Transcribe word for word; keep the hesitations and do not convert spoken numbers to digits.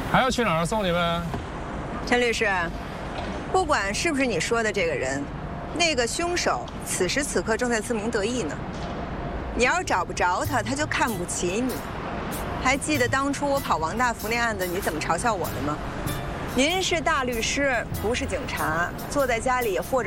还要去哪儿送你们？ 陈律师，不管是不是你说的这个人，那个凶手此时此刻正在自鸣得意呢。你要是找不着他，他就看不起你。还记得当初我跑王大福那案子，你怎么嘲笑我的吗？您是大律师，不是警察，坐在家里或者。